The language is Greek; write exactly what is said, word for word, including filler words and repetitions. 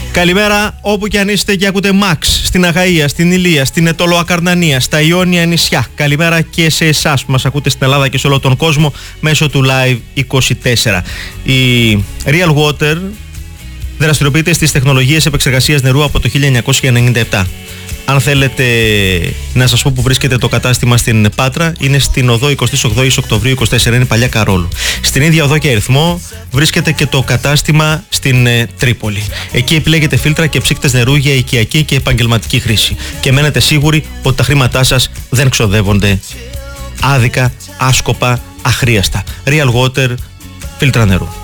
Καλημέρα όπου και αν είστε και ακούτε Max, στην Αγαΐα, στην Ηλία, στην Αιτωλοακαρνανία, στα Ιόνια νησιά. Καλημέρα και σε εσάς που μας ακούτε στην Ελλάδα και σε όλο τον κόσμο μέσω του Live είκοσι τέσσερα. Η Real Water δραστηριοποιείται στις τεχνολογίες επεξεργασίας νερού από το χίλια εννιακόσια ενενήντα επτά. Αν θέλετε να σας πω που βρίσκεται το κατάστημα στην Πάτρα, είναι στην οδό εικοστή όγδοη Οκτωβρίου είκοσι τέσσερα, είναι παλιά Καρόλου. Στην ίδια οδό και αριθμό βρίσκεται και το κατάστημα στην ε, Τρίπολη. Εκεί επιλέγετε φίλτρα και ψύκτες νερού για οικιακή και επαγγελματική χρήση. Και μένετε σίγουροι ότι τα χρήματά σας δεν ξοδεύονται άδικα, άσκοπα, αχρίαστα. Real Water, φίλτρα νερού.